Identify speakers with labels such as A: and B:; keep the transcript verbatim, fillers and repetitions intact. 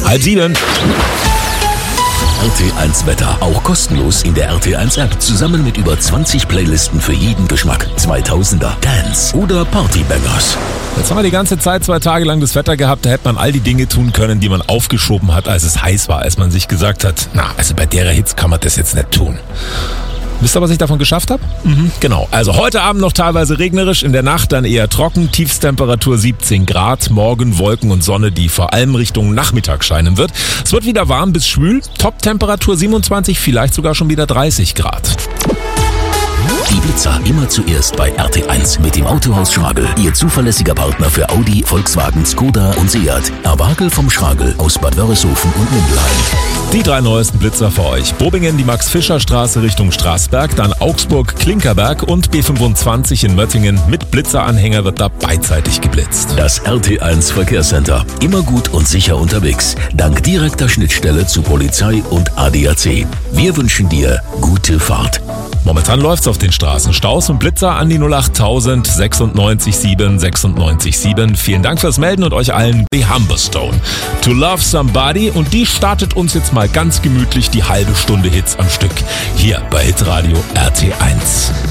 A: Halb sieben.
B: R T eins Wetter. Auch kostenlos in der R T eins App. Zusammen mit über zwanzig Playlisten für jeden Geschmack. zweitausender, Dance oder Partybangers.
A: Jetzt haben wir die ganze Zeit zwei Tage lang das Wetter gehabt, da hätte man all die Dinge tun können, die man aufgeschoben hat, als es heiß war, als man sich gesagt hat, na, also bei der Hitze kann man das jetzt nicht tun. Wisst ihr, was ich davon geschafft habe? Mhm, genau. Also heute Abend noch teilweise regnerisch, in der Nacht dann eher trocken, Tiefstemperatur siebzehn Grad, morgen Wolken und Sonne, die vor allem Richtung Nachmittag scheinen wird. Es wird wieder warm bis schwül, Top-Temperatur siebenundzwanzig, vielleicht sogar schon wieder dreißig Grad.
B: Die Blitzer immer zuerst bei R T eins mit dem Autohaus Schragel. Ihr zuverlässiger Partner für Audi, Volkswagen, Skoda und Seat. Erwagel vom Schragel aus Bad Wörishofen und Mindelheim.
A: Die drei neuesten Blitzer für euch. Bobingen die Max-Fischer-Straße Richtung Straßberg, dann Augsburg-Klinkerberg und B fünfundzwanzig in Möttingen. Mit Blitzeranhänger wird da beidseitig geblitzt.
B: Das R T eins Verkehrscenter. Immer gut und sicher unterwegs. Dank direkter Schnittstelle zu Polizei und A D A C. Wir wünschen dir gute Fahrt.
A: Momentan läuft's auf den Straßen. Staus und Blitzer an die null acht tausend sechsundneunzig sieben sechsundneunzig sieben. Vielen Dank fürs Melden und euch allen The Humberstone. To Love Somebody, und die startet uns jetzt mal ganz gemütlich die halbe Stunde Hits am Stück. Hier bei Hitradio R T eins.